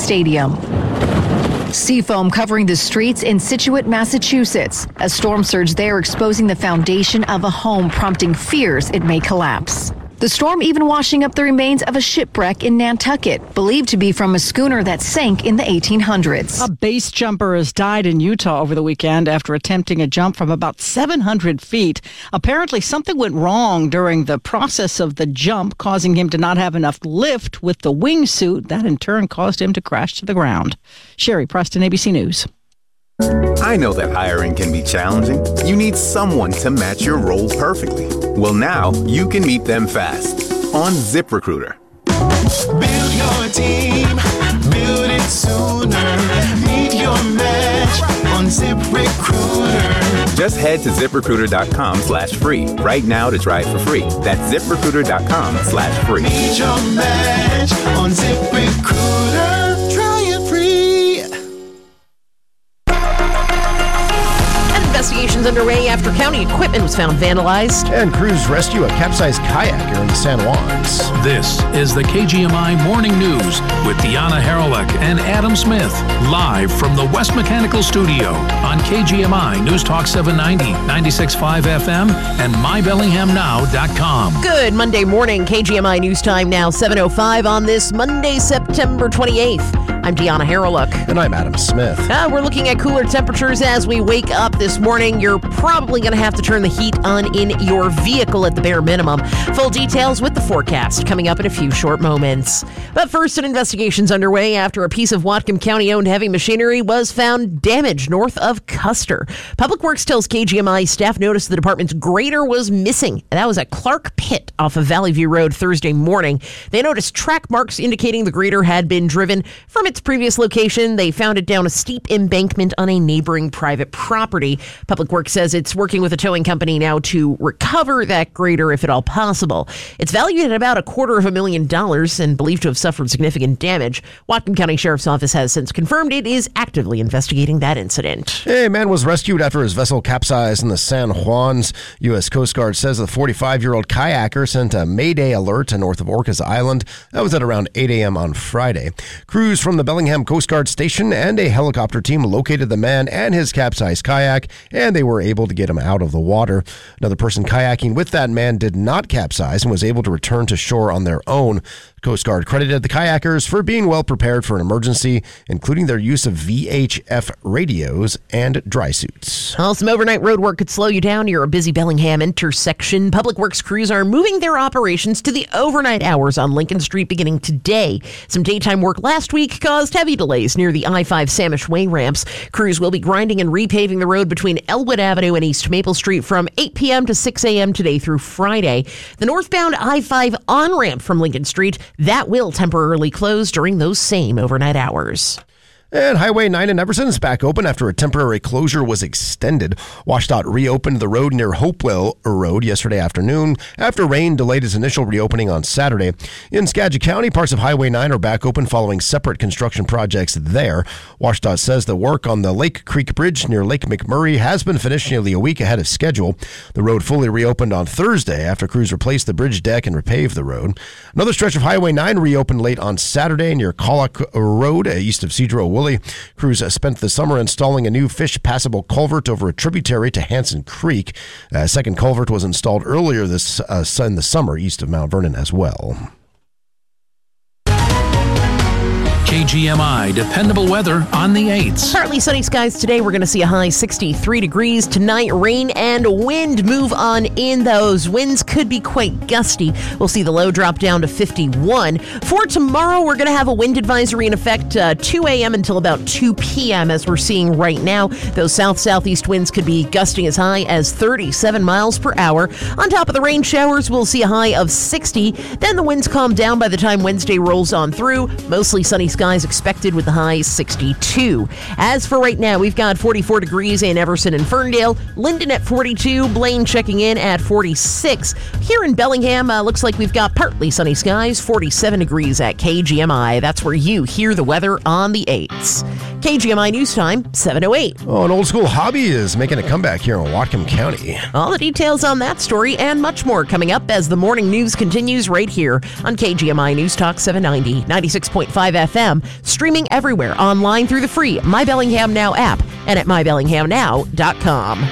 Stadium. Seafoam covering the streets in Scituate, Massachusetts. A storm surge there exposing the foundation of a home, prompting fears it may collapse. The storm even washing up the remains of a shipwreck in Nantucket, believed to be from a schooner that sank in the 1800s. A base jumper has died in Utah over the weekend after attempting a jump from about 700 feet. Apparently, something went wrong during the process of the jump, causing him to not have enough lift with the wingsuit. That, in turn, caused him to crash to the ground. Sherry Preston, ABC News. I know that hiring can be challenging. You need someone to match your role perfectly. Well, now you can meet them fast on ZipRecruiter. Build your team, build it sooner. Meet your match on ZipRecruiter. Just head to ZipRecruiter.com/free right now to try it for free. That's ZipRecruiter.com/free. Meet your match on ZipRecruiter. Try it free. Investigations underway after county equipment was found vandalized. And crews rescue a capsized kayaker in the San Juans. This is the KGMI Morning News with Deanna Haralick and Adam Smith, live from the West Mechanical Studio on KGMI News Talk 790, 96.5 FM, and MyBellinghamNow.com. Good Monday morning, KGMI News Time now, 7:05 on this Monday, September 28th. I'm Deanna Haralick. And I'm Adam Smith. We're looking at cooler temperatures as we wake up this morning. You're probably going to have to turn the heat on in your vehicle at the bare minimum. Full details with the forecast coming up in a few short moments. But first, an investigation's underway after a piece of Whatcom County-owned heavy machinery was found damaged north of Custer. Public Works tells KGMI staff noticed the department's grader was missing. That was at Clark Pit off of Valley View Road Thursday morning. They noticed track marks indicating the grader had been driven from its previous location. They found it down a steep embankment on a neighboring private property. Public Works says it's working with a towing company now to recover that grader if at all possible. It's valued at about $250,000 and believed to have suffered significant damage. Whatcom County Sheriff's Office has since confirmed it is actively investigating that incident. A man was rescued after his vessel capsized in the San Juans. U.S. Coast Guard says the 45-year-old kayaker sent a Mayday alert north of Orcas Island. That was at around 8 a.m. on Friday. Crews from the Bellingham Coast Guard Station and a helicopter team located the man and his capsized kayak, and they were able to get him out of the water. Another person kayaking with that man did not capsize and was able to return to shore on their own. Coast Guard credited the kayakers for being well prepared for an emergency, including their use of VHF radios and dry suits. Well, some overnight road work could slow you down near a busy Bellingham intersection. Public Works crews are moving their operations to the overnight hours on Lincoln Street beginning today. Some daytime work last week caused heavy delays near the I-5 Samish Way ramps. Crews will be grinding and repaving the road between Elwood Avenue and East Maple Street from 8 p.m. to 6 a.m. today through Friday. The northbound I-5 on-ramp from Lincoln Street, that will temporarily close during those same overnight hours. And Highway 9 in Everson is back open after a temporary closure was extended. WashDOT reopened the road near Hopewell Road yesterday afternoon after rain delayed its initial reopening on Saturday. In Skagit County, parts of Highway 9 are back open following separate construction projects there. WashDOT says the work on the Lake Creek Bridge near Lake McMurray has been finished nearly a week ahead of schedule. The road fully reopened on Thursday after crews replaced the bridge deck and repaved the road. Another stretch of Highway 9 reopened late on Saturday near Colac Road east of Cedro. Crews spent the summer installing a new fish-passable culvert over a tributary to Hanson Creek. A second culvert was installed earlier in the summer east of Mount Vernon as well. KGMI dependable weather on the 8s. Partly sunny skies today. We're going to see a high 63 degrees. Tonight, rain and wind move on in. Those winds could be quite gusty. We'll see the low drop down to 51. For tomorrow, we're going to have a wind advisory in effect 2 a.m. until about 2 p.m. as we're seeing right now. Those south-southeast winds could be gusting as high as 37 miles per hour. On top of the rain showers, we'll see a high of 60. Then the winds calm down by the time Wednesday rolls on through. Mostly sunny skies expected with the high 62. As for right now, we've got 44 degrees in Everson and Ferndale, Linden at 42, Blaine checking in at 46. Here in Bellingham, looks like we've got partly sunny skies, 47 degrees at KGMI. That's where you hear the weather on the 8s. KGMI News Time, 7:08. Oh, an old school hobby is making a comeback here in Whatcom County. All the details on that story and much more coming up as the morning news continues right here on KGMI News Talk 790, 96.5 FM, streaming everywhere online through the free My Bellingham Now app and at mybellinghamnow.com.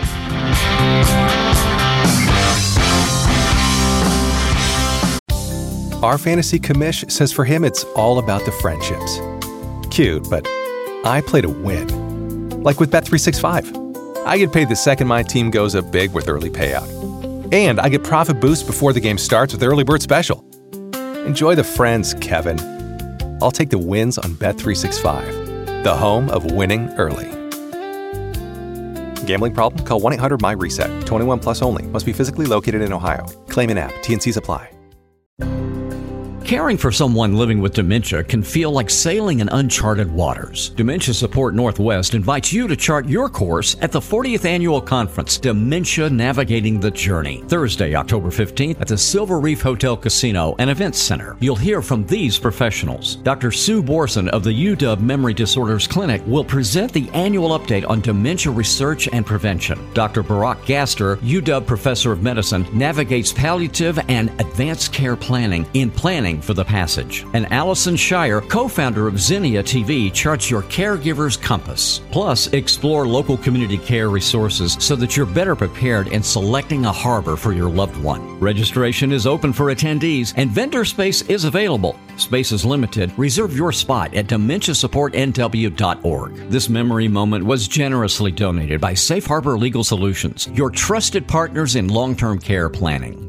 Our fantasy commish says for him it's all about the friendships. Cute, but I play to win. Like with Bet365. I get paid the second my team goes up big with early payout. And I get profit boost before the game starts with Early Bird Special. Enjoy the friends, Kevin. I'll take the wins on Bet365, the home of winning early. Gambling problem? Call 1-800-MY-RESET. 21 plus only. Must be physically located in Ohio. Claim in app. T&Cs apply. Caring for someone living with dementia can feel like sailing in uncharted waters. Dementia Support Northwest invites you to chart your course at the 40th Annual Conference, Dementia Navigating the Journey, Thursday, October 15th at the Silver Reef Hotel Casino and Events Center. You'll hear from these professionals. Dr. Sue Borson of the UW Memory Disorders Clinic will present the annual update on dementia research and prevention. Dr. Barack Gaster, UW Professor of Medicine, navigates palliative and advanced care planning in Planning for the Passage. And Allison Shire, co-founder of Zinnia TV, charts your caregiver's compass. Plus, explore local community care resources so that you're better prepared in selecting a harbor for your loved one. Registration is open for attendees and vendor space is available. Space is limited. Reserve your spot at dementiasupportnw.org. This memory moment was generously donated by Safe Harbor Legal Solutions, your trusted partners in long-term care planning.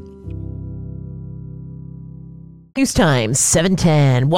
News Time, 7:10.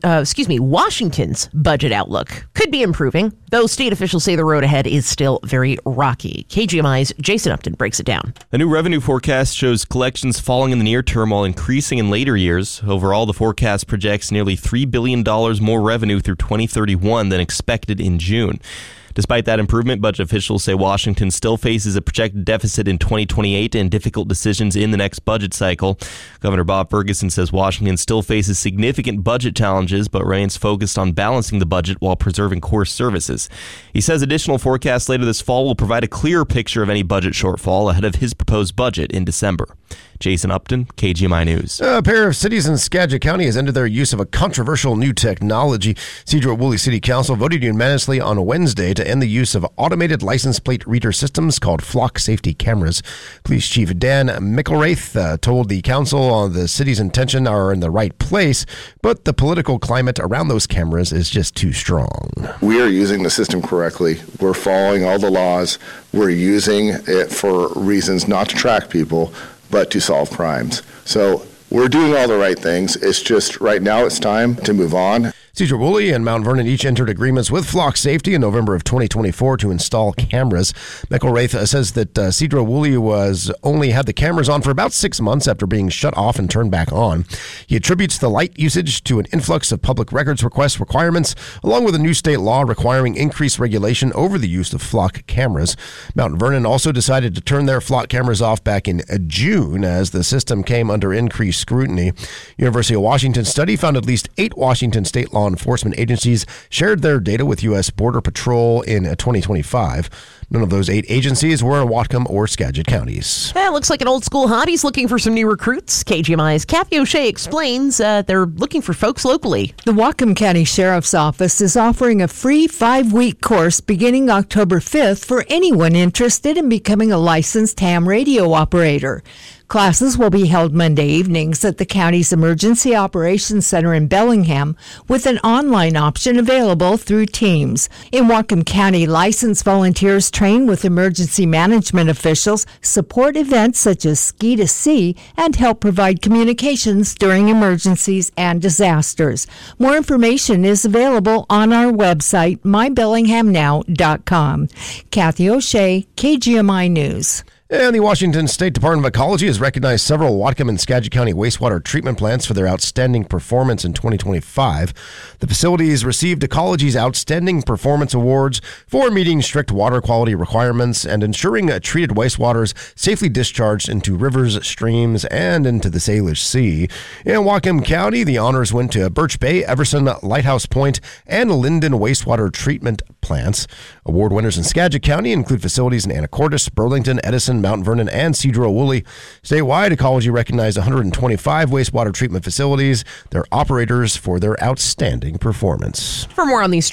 Washington's budget outlook could be improving, though state officials say the road ahead is still very rocky. KGMI's Jason Upton breaks it down. A new revenue forecast shows collections falling in the near term while increasing in later years. Overall, the forecast projects nearly $3 billion more revenue through 2031 than expected in June. Despite that improvement, budget officials say Washington still faces a projected deficit in 2028 and difficult decisions in the next budget cycle. Governor Bob Ferguson says Washington still faces significant budget challenges, but remains focused on balancing the budget while preserving core services. He says additional forecasts later this fall will provide a clearer picture of any budget shortfall ahead of his proposed budget in December. Jason Upton, KGMI News. A pair of cities in Skagit County has ended their use of a controversial new technology. Sedro-Woolley City Council voted unanimously on Wednesday to end the use of automated license plate reader systems called Flock Safety Cameras. Police Chief Dan Mickelraith told the council the city's intention are in the right place, but the political climate around those cameras is just too strong. We are using the system correctly. We're following all the laws. We're using it for reasons not to track people, but to solve crimes. So we're doing all the right things. It's just right now it's time to move on. Sedro-Woolley and Mount Vernon each entered agreements with Flock Safety in November of 2024 to install cameras. Mickelraith says that Sedro-Woolley only had the cameras on for about 6 months after being shut off and turned back on. He attributes the light usage to an influx of public records request requirements, along with a new state law requiring increased regulation over the use of Flock cameras. Mount Vernon also decided to turn their Flock cameras off back in June as the system came under increased scrutiny. University of Washington study found at least 8 Washington state law enforcement agencies shared their data with U.S. Border Patrol in 2025. None of those 8 agencies were in Whatcom or Skagit counties. Looks like an old school hobby's looking for some new recruits. KGMI's Kathy O'Shea explains they're looking for folks locally. The Whatcom County Sheriff's Office is offering a free 5-week course beginning October 5th for anyone interested in becoming a licensed ham radio operator. Classes will be held Monday evenings at the county's Emergency Operations Center in Bellingham, with an online option available through Teams. In Whatcom County, licensed volunteers train with emergency management officials, support events such as Ski to Sea, and help provide communications during emergencies and disasters. More information is available on our website, mybellinghamnow.com. Kathy O'Shea, KGMI News. And the Washington State Department of Ecology has recognized several Whatcom and Skagit County wastewater treatment plants for their outstanding performance in 2025. The facilities received Ecology's Outstanding Performance Awards for meeting strict water quality requirements and ensuring treated wastewaters safely discharged into rivers, streams, and into the Salish Sea. In Whatcom County, the honors went to Birch Bay, Everson, Lighthouse Point, and Linden Wastewater Treatment plants. Award winners in Skagit County include facilities in Anacortes, Burlington, Edison, Mount Vernon, and Sedro-Woolley. Statewide, Ecology recognized 125 wastewater treatment facilities. They're operators for their outstanding performance. For more on these